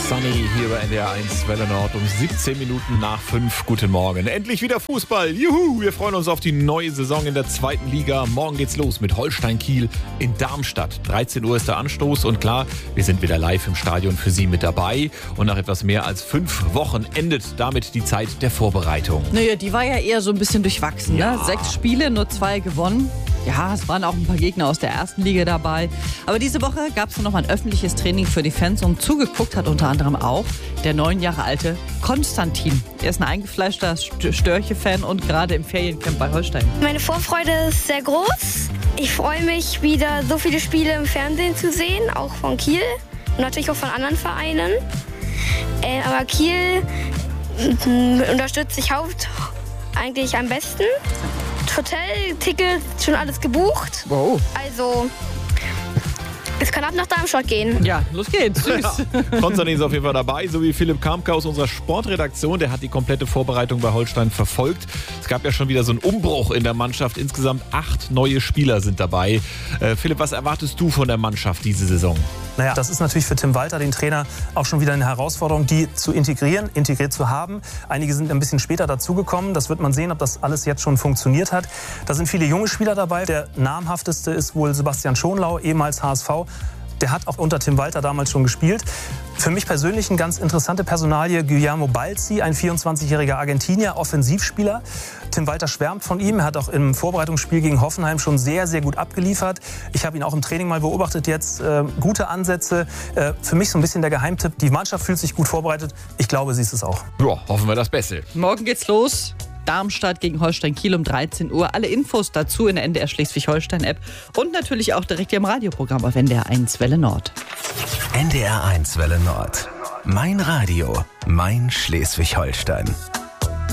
Sunny hier bei NDR 1 Welle Nord um 17 Minuten nach 5. Guten Morgen. Endlich wieder Fußball. Juhu! Wir freuen uns auf die neue Saison in der zweiten Liga. Morgen geht's los mit Holstein Kiel in Darmstadt. 13 Uhr ist der Anstoß und klar, wir sind wieder live im Stadion für Sie mit dabei. Und nach etwas mehr als 5 Wochen endet damit die Zeit der Vorbereitung. Naja, die war ja eher so ein bisschen durchwachsen. Ja. Ne? 6 Spiele, nur 2 gewonnen. Ja, es waren auch ein paar Gegner aus der ersten Liga dabei. Aber diese Woche gab es noch mal ein öffentliches Training für die Fans und zugeguckt hat unter anderem auch der 9 Jahre alte Konstantin. Er ist ein eingefleischter Störche-Fan und gerade im Feriencamp bei Holstein. Meine Vorfreude ist sehr groß. Ich freue mich, wieder so viele Spiele im Fernsehen zu sehen, auch von Kiel und natürlich auch von anderen Vereinen. Aber Kiel unterstütze ich eigentlich am besten. Hotel, Ticket, schon alles gebucht. Wow. Also, es kann ab nach Darmstadt gehen. Ja, los geht's. Süß. Ja. Konstantin ist auf jeden Fall dabei, sowie Philipp Kamke aus unserer Sportredaktion. Der hat die komplette Vorbereitung bei Holstein verfolgt. Es gab ja schon wieder so einen Umbruch in der Mannschaft. Insgesamt 8 neue Spieler sind dabei. Philipp, was erwartest du von der Mannschaft diese Saison? Naja, das ist natürlich für Tim Walter, den Trainer, auch schon wieder eine Herausforderung, die zu integriert zu haben. Einige sind ein bisschen später dazugekommen. Das wird man sehen, ob das alles jetzt schon funktioniert hat. Da sind viele junge Spieler dabei. Der namhafteste ist wohl Sebastian Schonlau, ehemals HSV. Der hat auch unter Tim Walter damals schon gespielt. Für mich persönlich eine ganz interessante Personalie, Guillermo Balzi, ein 24-jähriger Argentinier, Offensivspieler. Tim Walter schwärmt von ihm. Er hat auch im Vorbereitungsspiel gegen Hoffenheim schon sehr, sehr gut abgeliefert. Ich habe ihn auch im Training mal beobachtet jetzt. Gute Ansätze. Für mich so ein bisschen der Geheimtipp. Die Mannschaft fühlt sich gut vorbereitet. Ich glaube, sie ist es auch. Ja, hoffen wir das Beste. Morgen geht's los. Darmstadt gegen Holstein Kiel um 13 Uhr. Alle Infos dazu in der NDR Schleswig-Holstein-App und natürlich auch direkt im Radioprogramm auf NDR 1 Welle Nord. NDR 1 Welle Nord. Mein Radio, mein Schleswig-Holstein.